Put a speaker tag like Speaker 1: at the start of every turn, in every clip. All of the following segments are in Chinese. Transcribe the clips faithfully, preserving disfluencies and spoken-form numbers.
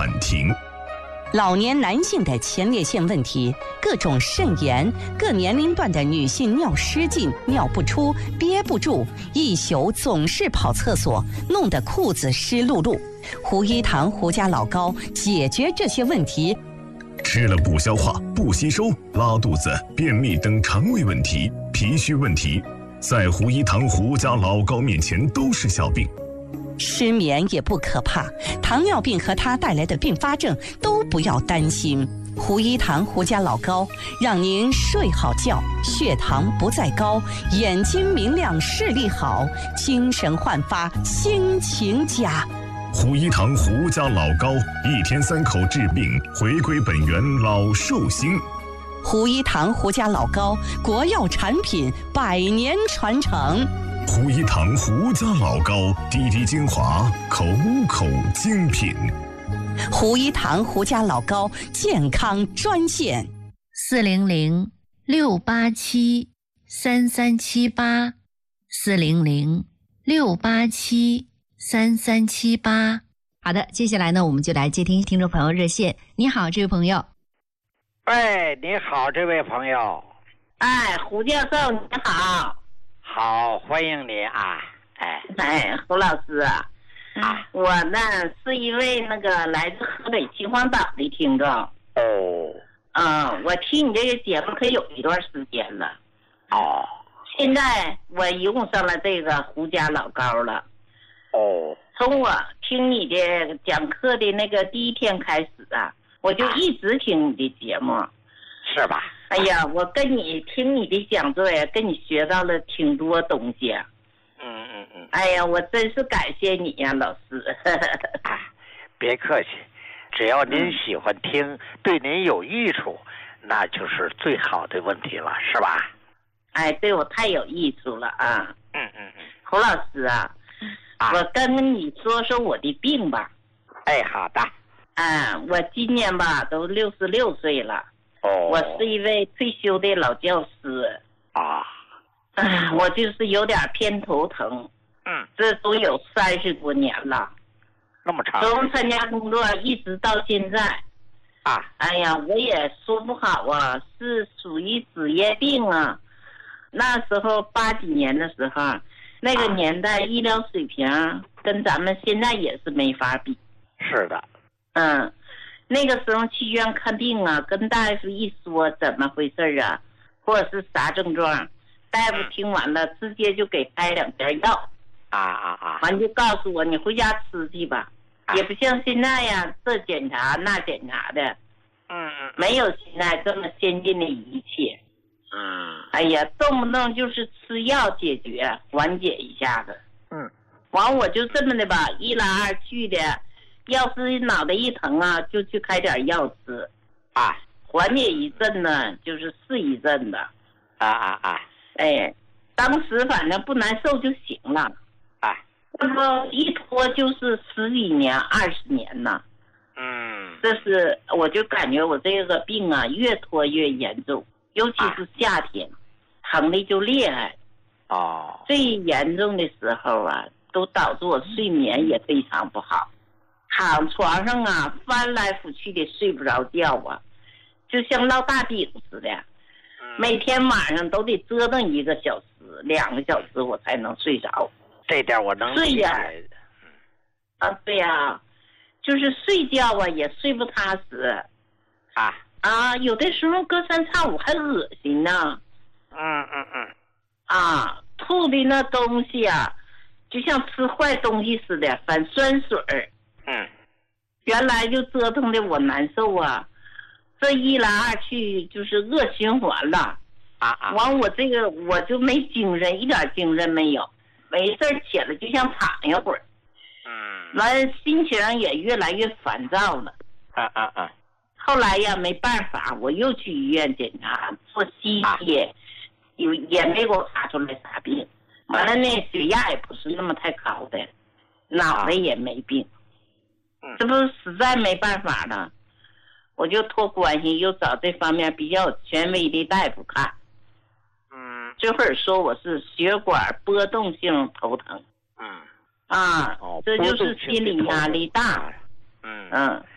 Speaker 1: 喊停。
Speaker 2: 老年男性的前列腺问题，各种肾炎，各年龄段的女性尿失禁、尿不出、憋不住，一宿总是跑厕所，弄得裤子湿漉漉。胡一堂胡家老膏解决这些问题。
Speaker 1: 吃了不消化、不吸收、拉肚子、便秘等肠胃问题、脾虚问题，在胡一堂胡家老膏面前都是小病。
Speaker 2: 失眠也不可怕，糖尿病和它带来的并发症都不要担心。胡一堂胡家老膏让您睡好觉，血糖不再高，眼睛明亮，视力好，精神焕发，心情佳。
Speaker 1: 胡一堂胡家老膏，一天三口治病，回归本源，老寿星。
Speaker 2: 胡一堂胡家老膏，国药产品，百年传承。
Speaker 1: 胡一堂胡家老膏，滴滴精华，口口精品。
Speaker 2: 胡一堂胡家老膏健康专线：
Speaker 3: 四零零六八七三三七八，四零零六八七三三七八。
Speaker 4: 好的，接下来呢，我们就来接听听众朋友热线。你好，这位朋友。
Speaker 5: 喂，你好，这位朋友。
Speaker 6: 哎，胡教授，你好。
Speaker 5: 好，欢迎你啊！哎
Speaker 6: 哎，胡老师啊，啊我呢是一位那个来自河北秦皇岛的听众。
Speaker 5: 哦。
Speaker 6: 嗯，我听你这个节目可有一段时间了。
Speaker 5: 哦。
Speaker 6: 现在我用上了这个胡家老膏了。
Speaker 5: 哦。
Speaker 6: 从我听你的讲课的那个第一天开始啊，我就一直听你的节目。
Speaker 5: 是吧？
Speaker 6: 哎呀，我跟你听你的讲座呀，跟你学到了挺多东西。
Speaker 5: 嗯嗯嗯。
Speaker 6: 哎呀，我真是感谢你呀，老师。
Speaker 5: 啊，别客气，只要您喜欢听，嗯、对您有益处，那就是最好的问题了，是吧？
Speaker 6: 哎，对我太有益处了啊。
Speaker 5: 嗯嗯嗯。
Speaker 6: 胡老师啊，啊我跟你说说我的病吧。
Speaker 5: 哎，好的。
Speaker 6: 啊，我今年吧都六十六岁了。
Speaker 5: 哦，
Speaker 6: 我是一位退休的老教师
Speaker 5: 啊，
Speaker 6: 嗯，我就是有点偏头疼，
Speaker 5: 嗯，
Speaker 6: 这都有三十多年了，
Speaker 5: 那么长，
Speaker 6: 从参加工作一直到现在，
Speaker 5: 啊，
Speaker 6: 哎呀，我也说不好啊，是属于职业病啊。那时候八几年的时候，那个年代医疗水平跟咱们现在也是没法比。
Speaker 5: 是的，
Speaker 6: 嗯。那个时候去医院看病啊，跟大夫一说怎么回事啊，或者是啥症状，大夫听完了直接就给开两片药，
Speaker 5: 啊啊啊，
Speaker 6: 完就告诉我你回家吃去吧，啊、也不像现在呀，这检查那检查的，
Speaker 5: 嗯嗯，
Speaker 6: 没有现在这么先进的仪器，
Speaker 5: 嗯，
Speaker 6: 哎呀，动不动就是吃药解决缓解一下子，
Speaker 5: 嗯，
Speaker 6: 完我就这么的吧，一来二去的。要是脑袋一疼啊，就去开点药吃，
Speaker 5: 啊，
Speaker 6: 缓解一阵呢，就是是一阵的，
Speaker 5: 啊啊啊，
Speaker 6: 哎，当时反正不难受就行了，
Speaker 5: 啊，
Speaker 6: 那么一拖就是十几年、二十年呢，
Speaker 5: 嗯，
Speaker 6: 这是我就感觉我这个病啊越拖越严重，尤其是夏天，啊、疼的就厉害，
Speaker 5: 哦，
Speaker 6: 最严重的时候啊，都导致我睡眠也非常不好。躺床上啊，翻来覆去的睡不着觉啊，就像烙大饼似的。每天晚上都得折腾一个小时、两个小时，我才能睡着。
Speaker 5: 这点我能
Speaker 6: 理解。啊，对呀、啊，就是睡觉啊，也睡不踏实。
Speaker 5: 啊
Speaker 6: 啊，有的时候隔三差五还恶心呢。
Speaker 5: 嗯嗯嗯。
Speaker 6: 啊，吐的那东西啊，就像吃坏东西似的，反酸水儿。
Speaker 5: 嗯，
Speaker 6: 原来就折腾的我难受啊，这一来二去就是恶循环了。
Speaker 5: 啊啊！
Speaker 6: 完我这个我就没精神，一点精神没有，没事起来就像躺一会儿。
Speaker 5: 嗯。
Speaker 6: 完心情也越来越烦躁了。
Speaker 5: 啊啊啊！
Speaker 6: 后来呀没办法，我又去医院检查做 C T， 有、啊、也没给我查出来啥病。完了呢，血压也不是那么太高的，脑袋也没病。这不是实在没办法了，我就托关系又找这方面比较权威的大夫看。
Speaker 5: 嗯，
Speaker 6: 这会儿说我是血管波动性头疼。
Speaker 5: 嗯，
Speaker 6: 啊，
Speaker 5: 哦，
Speaker 6: 这就是心理压力大。
Speaker 5: 嗯
Speaker 6: 嗯，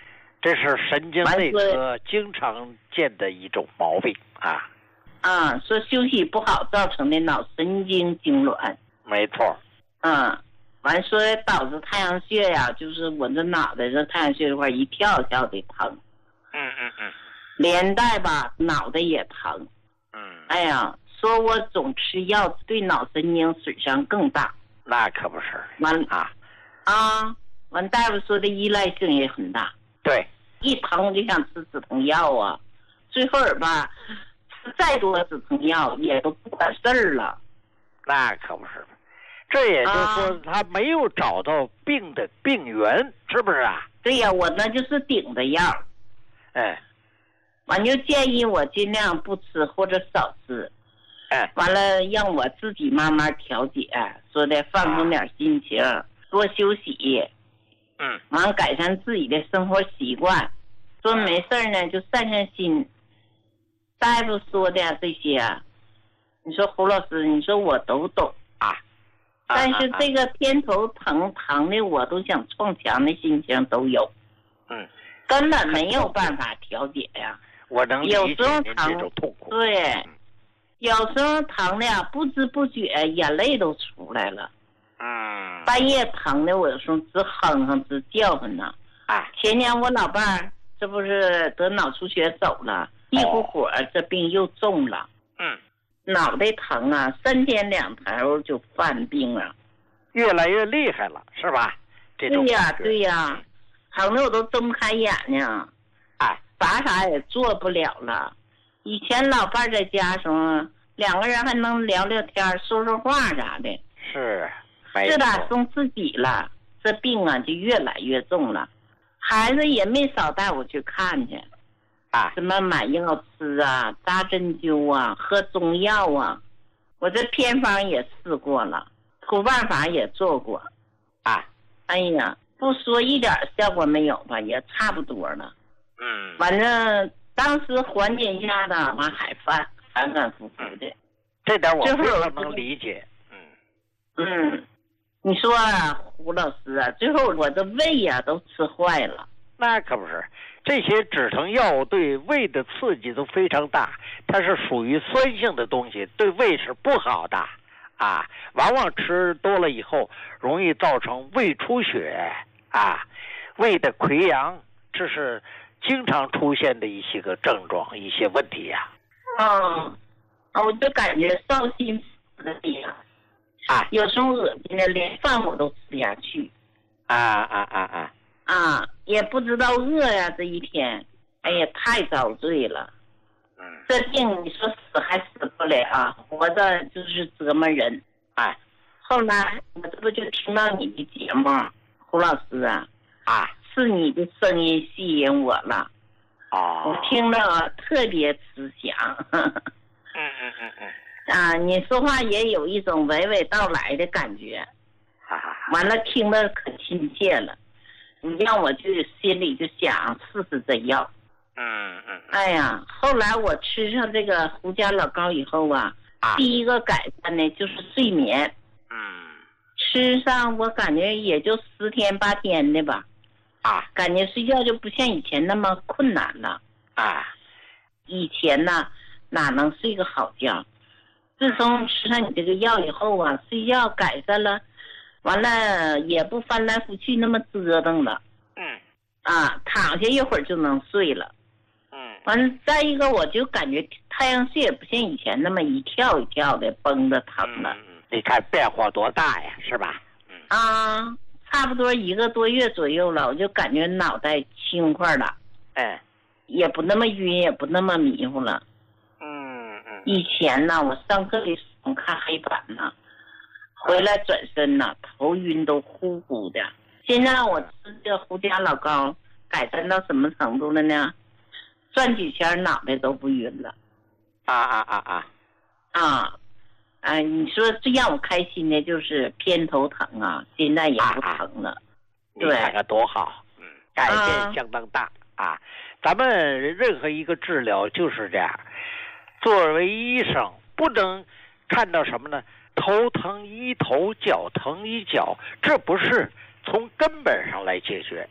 Speaker 5: 这是神经内科经常见的一种毛病啊。
Speaker 6: 啊，说休息不好造成的脑神经痉挛。
Speaker 5: 没错。
Speaker 6: 嗯，完说导致太阳穴呀，就是我这脑袋这太阳穴这块一跳一跳的疼。
Speaker 5: 嗯嗯嗯。
Speaker 6: 连带吧，脑袋也疼。
Speaker 5: 嗯。
Speaker 6: 哎呀，说我总吃药，对脑神经损伤更大。
Speaker 5: 那可不是。
Speaker 6: 完
Speaker 5: 啊
Speaker 6: 啊，完大夫说的依赖性也很大。
Speaker 5: 对。
Speaker 6: 一疼我就想吃止疼药啊，最后儿吧，吃再多止疼药也都不管事儿了。
Speaker 5: 那可不是。这也就是说，他没有找到病的病源，是不是啊？
Speaker 6: 对呀，我那就是顶着药。
Speaker 5: 哎。
Speaker 6: 完就建议我尽量不吃或者少吃。
Speaker 5: 哎。
Speaker 6: 完了让我自己慢慢调节，说的放松点心情，啊、多休息。
Speaker 5: 嗯。
Speaker 6: 完改善自己的生活习惯，说没事呢就散散心。大夫说的这些，你说胡老师，你说我都懂啊。但是这个偏头疼疼的我都想撞墙的心情都有。
Speaker 5: 嗯。
Speaker 6: 根本没有办法调节呀。
Speaker 5: 我能理解您这种痛苦。
Speaker 6: 对，有时候疼的呀，不知不觉眼泪都出来了。
Speaker 5: 嗯。
Speaker 6: 半夜疼的，我有时候直哼哼直叫唤呢。
Speaker 5: 哎。
Speaker 6: 前年我老伴儿这不是得脑出血走了，一股火这病又重了。
Speaker 5: 嗯。
Speaker 6: 脑袋疼啊，三天两头就犯病了，
Speaker 5: 越来越厉害了，是吧？这种
Speaker 6: 对呀对呀，疼的我都睁不开眼睛。
Speaker 5: 哎。
Speaker 6: 啥啥也做不了了。以前老伴在家时候，两个人还能聊聊天、说说话啥的。
Speaker 5: 是。
Speaker 6: 自打生自己了，这病啊就越来越重了。孩子也没少带我去看去，
Speaker 5: 啊，
Speaker 6: 什么买药吃啊、扎针灸啊、喝中药啊，我这偏方也试过了，土办法也做过。
Speaker 5: 啊，
Speaker 6: 哎呀，不说一点效果没有吧，也差不多了。
Speaker 5: 嗯，
Speaker 6: 反正当时缓解一下子，完还反反反复复的，
Speaker 5: 这点我非常能理解。嗯
Speaker 6: 嗯，你说啊，胡老师啊，最后我的胃呀、啊、都吃坏了。
Speaker 5: 那可不是，这些止疼药对胃的刺激都非常大，它是属于酸性的东西，对胃是不好的啊。往往吃多了以后，容易造成胃出血啊，胃的溃疡，这是经常出现的一些个症状，一些问题呀、
Speaker 6: 啊。嗯，啊，我就感觉烧心的地方，
Speaker 5: 啊，
Speaker 6: 有时候恶心的，连饭我都吃不下去。
Speaker 5: 啊啊啊啊！
Speaker 6: 啊，也不知道饿呀，这一天，哎呀，太遭罪了。
Speaker 5: 嗯，
Speaker 6: 这病你说死还死不了，活着就是折磨人。
Speaker 5: 哎，
Speaker 6: 后来我这不就听到你的节目，胡老师啊，
Speaker 5: 啊，
Speaker 6: 是你的声音吸引我了。
Speaker 5: 哦，
Speaker 6: 我听了特别慈祥。
Speaker 5: 嗯嗯嗯嗯。
Speaker 6: 啊，你说话也有一种娓娓道来的感觉。
Speaker 5: 哈哈。
Speaker 6: 完了，听得可亲切了。你让我就心里就想试试这药。
Speaker 5: 嗯嗯。
Speaker 6: 哎呀，后来我吃上这个胡家老膏以后啊，
Speaker 5: 啊
Speaker 6: 第一个改善呢就是睡眠。
Speaker 5: 嗯。
Speaker 6: 吃上我感觉也就十天八天的吧。
Speaker 5: 啊。
Speaker 6: 感觉睡觉就不像以前那么困难了。
Speaker 5: 啊。
Speaker 6: 以前呢哪能睡个好觉？自从吃上你这个药以后啊，睡觉改善了。完了也不翻来覆去那么折腾了。
Speaker 5: 嗯。
Speaker 6: 啊，躺下一会儿就能睡了。
Speaker 5: 嗯。
Speaker 6: 完了，再一个我就感觉太阳穴也不像以前那么一跳一跳的绷着疼了。
Speaker 5: 嗯，你看变化多大呀，是吧？
Speaker 6: 嗯。啊，差不多一个多月左右了，我就感觉脑袋轻快了。
Speaker 5: 哎。
Speaker 6: 也不那么晕，也不那么迷糊了。
Speaker 5: 嗯嗯。
Speaker 6: 以前呢，我上课的时候看黑板呢。回来转身呐，头晕都呼呼的。现在我吃这胡家老膏，改善到什么程度了呢？转几圈脑袋都不晕了。
Speaker 5: 啊啊啊啊！
Speaker 6: 啊，哎，你说最让我开心的就是偏头疼啊，现在也不疼了。啊啊
Speaker 5: 你看看多好，嗯，改变相当大啊。啊咱们任何一个治疗就是这样，作为医生不能看到什么呢？头疼医头，脚疼医脚，这不是从根本上来解决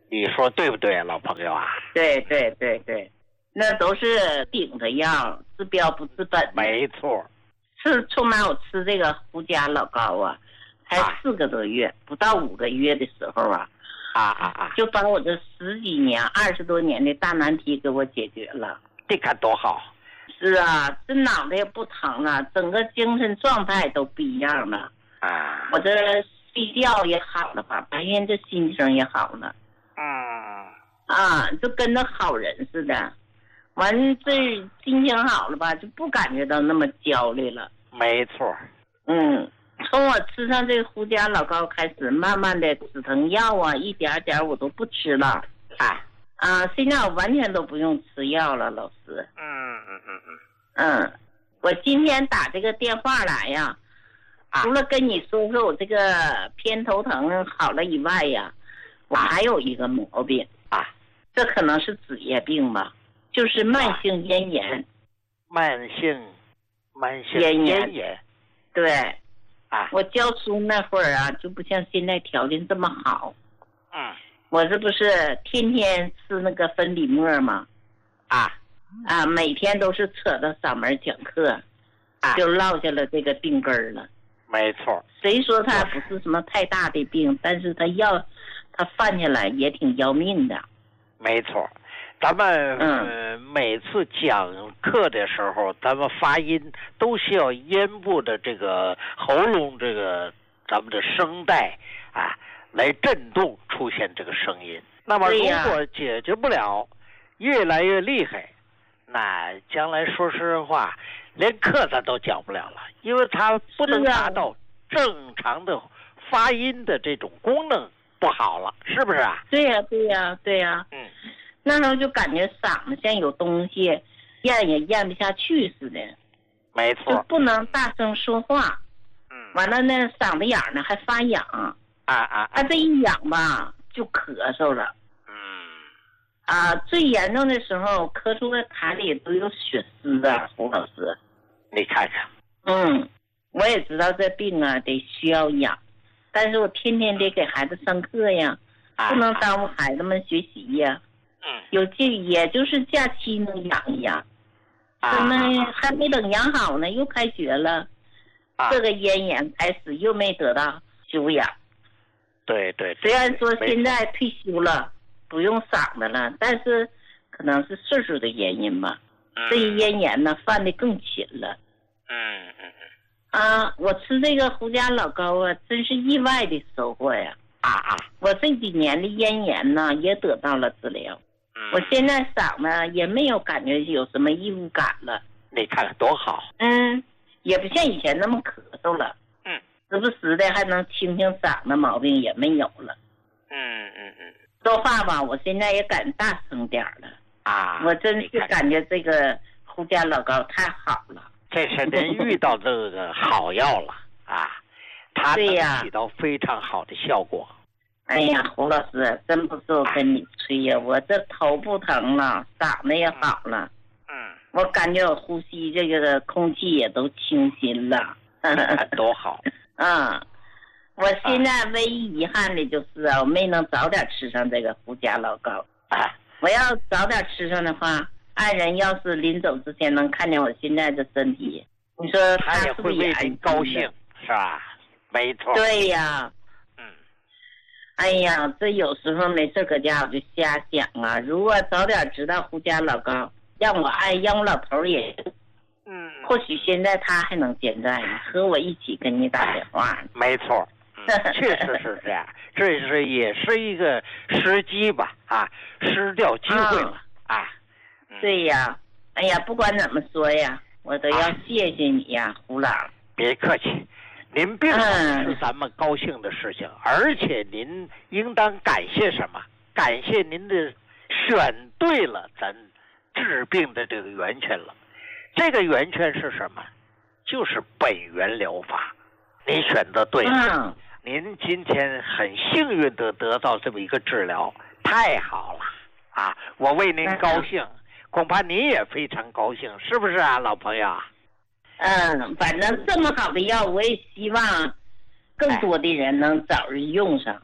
Speaker 5: 你说对不对啊，老朋友啊？
Speaker 6: 对对对对，那都是顶着药，治标不治本。
Speaker 5: 没错。
Speaker 6: 是从来我吃这个胡家老膏啊，才四个多月，啊、不到五个月的时候啊，
Speaker 5: 啊啊啊，
Speaker 6: 就把我这十几年、二十多年的大难题给我解决了。
Speaker 5: 这看多好。
Speaker 6: 是啊，这脑袋也不疼了，整个精神状态都不一样了。
Speaker 5: 啊，
Speaker 6: 我这睡觉也好了吧，白天这心情也好了。
Speaker 5: 嗯，
Speaker 6: 啊，就跟着好人似的，完这心情好了吧，就不感觉到那么焦虑了。
Speaker 5: 没错。
Speaker 6: 嗯，从我吃上这个胡家老膏开始，慢慢的止疼药啊，一点点我都不吃了。
Speaker 5: 啊
Speaker 6: 啊，现在我完全都不用吃药了，老师。
Speaker 5: 嗯嗯嗯嗯。
Speaker 6: 嗯，我今天打这个电话来呀，
Speaker 5: 啊、
Speaker 6: 除了跟你说说我这个偏头疼好了以外呀。我还有一个毛病
Speaker 5: 啊，
Speaker 6: 这可能是职业病吧，就是慢性咽炎。
Speaker 5: 慢性，慢性
Speaker 6: 咽
Speaker 5: 咽炎。
Speaker 6: 对，
Speaker 5: 啊，
Speaker 6: 我教书那会儿啊，就不像现在条件这么好。
Speaker 5: 嗯，
Speaker 6: 我这不是天天吃那个粉笔沫吗？
Speaker 5: 啊
Speaker 6: 啊，每天都是扯到嗓门讲课，
Speaker 5: 啊，
Speaker 6: 就落下了这个病根儿了。
Speaker 5: 没错。
Speaker 6: 谁说它不是什么太大的病，但是它要。他犯下来也挺要命的。
Speaker 5: 没错，咱们、
Speaker 6: 嗯
Speaker 5: 呃、每次讲课的时候，咱们发音都需要咽部的这个喉咙这个咱们的声带啊来震动出现这个声音。那么如果解决不了，越来越厉害，那将来说实话，连课咱都讲不了了，因为它不能达到正常的发音的这种功能。不好了，是不是啊？
Speaker 6: 对呀、啊，对呀、啊，对呀、啊。
Speaker 5: 嗯，
Speaker 6: 那时候就感觉嗓子像有东西咽也咽不下去似的。
Speaker 5: 没错。
Speaker 6: 就不能大声说话。
Speaker 5: 嗯。
Speaker 6: 完了呢，嗓子眼呢还发痒。
Speaker 5: 啊啊。
Speaker 6: 啊，这一痒吧，就咳嗽了。
Speaker 5: 嗯。
Speaker 6: 啊，最严重的时候，咳出的痰里都有血丝的，胡老师。
Speaker 5: 你看看。
Speaker 6: 嗯，我也知道这病啊，得需要养。但是我天天得给孩子上课呀，不能耽误孩子们学习呀。
Speaker 5: 嗯，
Speaker 6: 有这也就是假期能养一养，
Speaker 5: 啊，
Speaker 6: 他们还没等养好呢，又开学了，
Speaker 5: 啊、
Speaker 6: 这个咽炎开始又没得到休养。
Speaker 5: 对对。
Speaker 6: 虽然说现在退休了，不用嗓子了，但是可能是岁数的原因吧，
Speaker 5: 嗯、
Speaker 6: 这一咽炎呢犯得更勤了。
Speaker 5: 嗯嗯嗯。
Speaker 6: 啊，我吃这个胡家老膏啊，真是意外的收获呀！
Speaker 5: 啊啊！
Speaker 6: 我这几年的咽炎呢，也得到了治疗。
Speaker 5: 嗯，
Speaker 6: 我现在嗓子也没有感觉有什么异物感了。
Speaker 5: 你看看多好！
Speaker 6: 嗯，也不像以前那么咳嗽了。
Speaker 5: 嗯，
Speaker 6: 时不时的还能清清嗓子，毛病也没有了。
Speaker 5: 嗯嗯嗯。
Speaker 6: 说话吧，我现在也敢大声点了。
Speaker 5: 啊！
Speaker 6: 我真是感觉这个胡家老膏太好了。
Speaker 5: 这是您遇到这个好药了啊，它能起到非常好的效果。
Speaker 6: 哎呀，胡老师，真不是我跟你吹呀，我这头不疼了，嗓子也好了。
Speaker 5: 嗯，
Speaker 6: 我感觉我呼吸这个空气也都清新了。
Speaker 5: 多好。
Speaker 6: 嗯，我现在唯一遗憾的就是啊，我没能早点吃上这个胡家老膏。
Speaker 5: 啊，
Speaker 6: 我要早点吃上的话。爱人要是临走之前能看见我现在的身体，你说
Speaker 5: 他也会为您高兴，是吧？没错。
Speaker 6: 对呀。
Speaker 5: 嗯。
Speaker 6: 哎呀，这有时候没事搁家我就瞎想啊，如果早点知道胡家老膏，让我爱让我老头也，
Speaker 5: 嗯，
Speaker 6: 或许现在他还能健在呢，和我一起跟你打电话。
Speaker 5: 没错。嗯、确实是这样，这是也是一个时机吧？啊，失掉机会了、嗯、啊。
Speaker 6: 对呀，哎呀，不管怎么说呀，我都要谢谢你呀，啊、胡老。
Speaker 5: 别客气，您病是咱们高兴的事情，嗯、而且您应当感谢什么？感谢您的选对了咱治病的这个源泉了。这个源泉是什么？就是本源疗法。您选择对了，
Speaker 6: 嗯、
Speaker 5: 您今天很幸运的得到这么一个治疗，太好了啊！我为您高兴。嗯恐怕您也非常高兴，是不是啊，老朋友？
Speaker 6: 嗯，反正这么好的药，我也希望更多的人能早日用上，把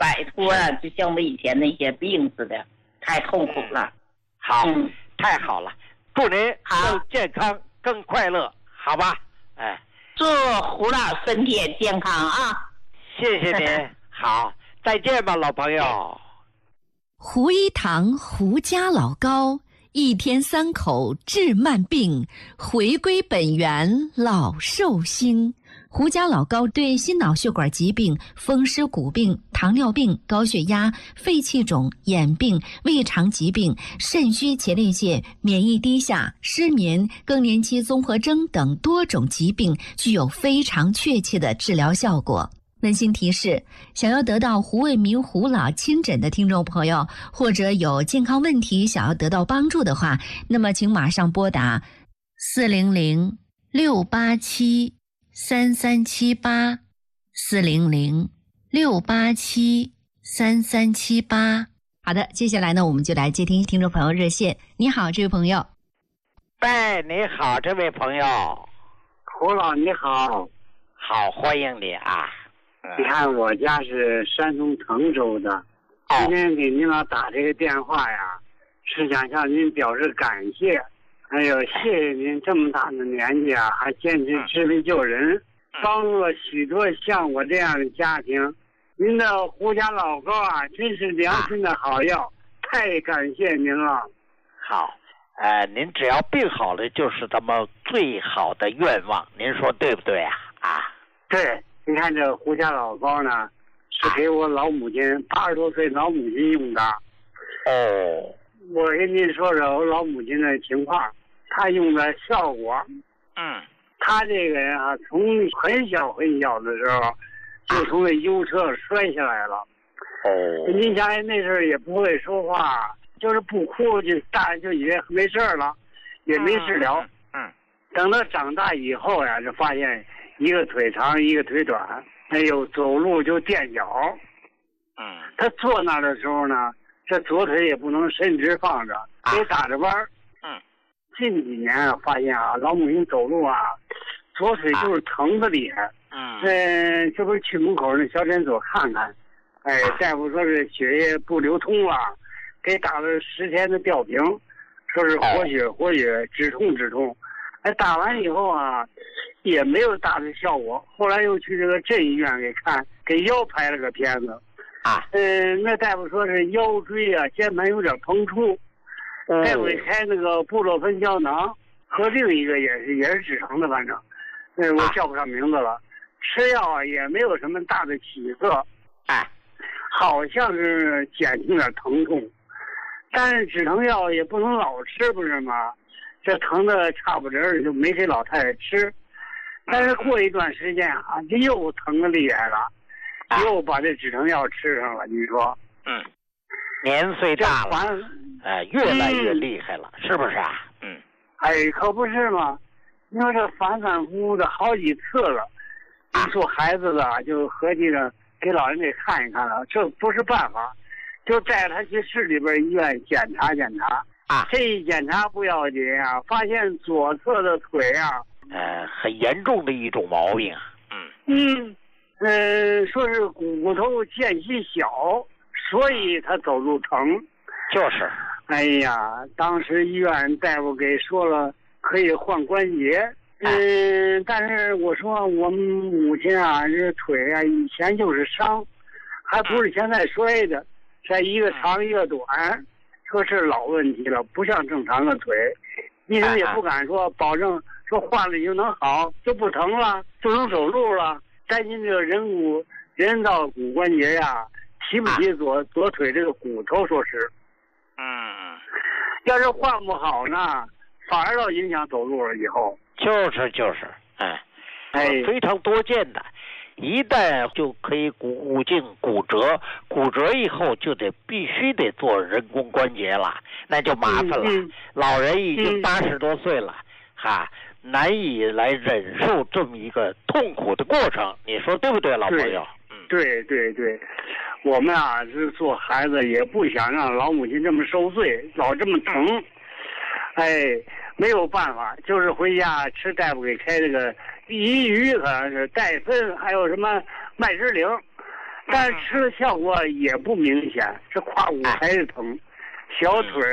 Speaker 6: 摆脱啊，就像我以前那些病似的，太痛苦了。
Speaker 5: 好，
Speaker 6: 嗯、
Speaker 5: 太好了，祝您更健康、更快乐，好吧？哎，
Speaker 6: 祝胡老身体也健康啊！
Speaker 5: 谢谢您，好，再见吧，老朋友。
Speaker 2: 胡一堂胡家老高，一天三口治慢病，回归本源老寿星。胡家老高对心脑血管疾病、风湿骨病、糖尿病、高血压、肺气肿、眼病、胃肠疾病、肾虚前列腺、免疫低下、失眠、更年期综合征等多种疾病具有非常确切的治疗效果。温馨提示：想要得到胡卫民胡老亲诊的听众朋友，或者有健康问题想要得到帮助的话，那么请马上拨打四零零六八七三三七八四零零六八七三三七八。
Speaker 4: 好的，接下来呢，我们就来接听听众朋友热线。你好，这位朋友。
Speaker 5: 喂，你好，这位朋友。
Speaker 7: 胡老你好。
Speaker 5: 好，欢迎你啊。
Speaker 7: 你看我家是山东滕州的，今天给您老打这个电话呀，是想向您表示感谢，还有谢谢您这么大的年纪啊，还坚持治病救人，帮助了许多像我这样的家庭。您的胡家老高啊，真是良心的好药，太感谢您了。
Speaker 5: 好，呃，您只要病好了，就是咱们最好的愿望，您说对不对啊？啊，
Speaker 7: 对。你看这胡家老高呢，是给我老母亲八十多岁老母亲用的。
Speaker 5: 哦，
Speaker 7: 我跟您说说我老母亲的情况，她用的效果。
Speaker 5: 嗯，
Speaker 7: 她这个人啊，从很小很小的时候，就从那优车摔下来了。
Speaker 5: 哦，
Speaker 7: 您想那时候也不会说话，就是不哭就大人就以为没事了，也没治疗。
Speaker 5: 嗯，嗯
Speaker 7: 等到长大以后呀，就发现。一个腿长，一个腿短，还有走路就垫脚。
Speaker 5: 嗯，
Speaker 7: 他坐那儿的时候呢，这左腿也不能伸直放着，得打着弯儿。
Speaker 5: 嗯，
Speaker 7: 近几年啊，发现啊，老母亲走路啊，左腿就是疼的厉害。
Speaker 5: 嗯，
Speaker 7: 嗯，这不是去门口那小诊所看看，哎，大夫说是血液不流通了，给打了十天的吊瓶，说是活血活血，止痛止痛。哎，打完以后啊。也没有大的效果，后来又去这个镇医院给看，给腰拍了个片子，
Speaker 5: 啊，
Speaker 7: 嗯，那大夫说是腰椎啊肩盘有点膨出，大夫给开那个布洛芬胶囊和另一个也是也是止疼的，反正，嗯，我叫不上名字了，吃药啊也没有什么大的起色，
Speaker 5: 哎，
Speaker 7: 好像是减轻点疼痛，但是止疼药也不能老吃，不是吗？这疼的差不多就没给老太太吃。但是过一段时间啊，就又疼的厉害了，又把这止疼药吃上了。你说，
Speaker 5: 嗯，年岁大了，哎、呃，越来越厉害了，嗯、是不是啊？嗯，
Speaker 7: 哎，可不是嘛。你说这反反复复的好几次了，你说孩子的就合计着给老人给看一看了，这不是办法，就带他去市里边医院检查检查。
Speaker 5: 啊，
Speaker 7: 这一检查不要紧啊，发现左侧的腿啊。
Speaker 5: 呃，很严重的一种毛病啊。嗯
Speaker 7: 嗯，呃，说是骨头间隙小，所以他走路疼。
Speaker 5: 就是。
Speaker 7: 哎呀，当时医院大夫给说了可以换关节。嗯、呃，但是我说我们母亲啊，这腿啊以前就是伤，还不是现在摔的，这一个长一个短，说是老问题了，不像正常的腿。医生也不敢说保证。说换了就能好，就不疼了，就能走路了。担心这个人骨人造骨关节呀、啊，提不起左左腿这个骨头，说是。
Speaker 5: 嗯，
Speaker 7: 要是换不好呢，反而要影响走路了。以后
Speaker 5: 就是就是，哎，
Speaker 7: 哎，
Speaker 5: 非常多见的，一旦就可以骨骨颈骨折，骨折以后就得必须得做人工关节了，那就麻烦了。
Speaker 7: 嗯嗯、
Speaker 5: 老人已经八十多岁了，哈、嗯。难以来忍受这么一个痛苦的过程，你说对不对，老朋友？
Speaker 7: 嗯，对对对，我们啊是做孩子，也不想让老母亲这么受罪，老这么疼。哎，没有办法，就是回家吃大夫给开这个益鱼，好像是戴森，还有什么麦芝灵。 但是吃的效果也不明显，这胯骨还是疼，小腿